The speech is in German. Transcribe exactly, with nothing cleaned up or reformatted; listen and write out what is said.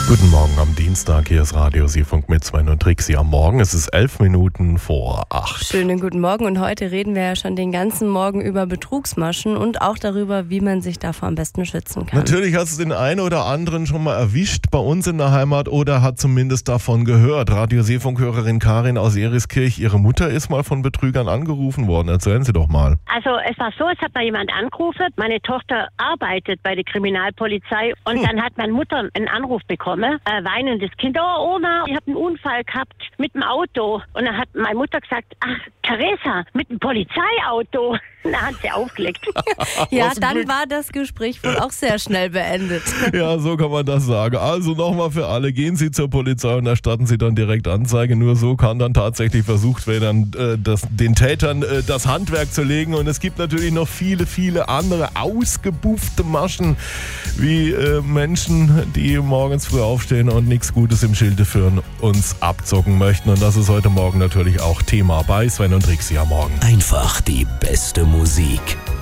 Guten Morgen am Dienstag, hier ist Radio Seefunk mit Sven und Trixi am Morgen. Es ist elf Minuten vor acht. Schönen guten Morgen und heute reden wir ja schon den ganzen Morgen über Betrugsmaschen und auch darüber, wie man sich davor am besten schützen kann. Natürlich hast du den einen oder anderen schon mal erwischt bei uns in der Heimat oder hat zumindest davon gehört. Radio Seefunk-Hörerin Karin aus Eriskirch, ihre Mutter ist mal von Betrügern angerufen worden. Erzählen Sie doch mal. Also es war so, es hat mal jemand angerufen, meine Tochter arbeitet bei der Kriminalpolizei und hm. dann hat meine Mutter einen Anruf bekommen. Äh, weinendes Kind, oh Oma, ich habe einen Unfall gehabt mit dem Auto. Und dann hat meine Mutter gesagt, ach Theresa, mit dem Polizeiauto. Und dann hat sie aufgelegt. Ja, dann Glück. War das Gespräch wohl auch sehr schnell beendet. Ja, so kann man das sagen. Also nochmal für alle, gehen Sie zur Polizei und erstatten Sie dann direkt Anzeige. Nur so kann dann tatsächlich versucht werden, äh, das, den Tätern äh, das Handwerk zu legen. Und es gibt natürlich noch viele, viele andere ausgebuffte Maschen, wie äh, Menschen, die morgens früh aufstehen und nichts Gutes im Schilde führen, uns abzocken möchten. Und das ist heute Morgen natürlich auch Thema bei Sven und Trixi am Morgen. Einfach die beste Musik.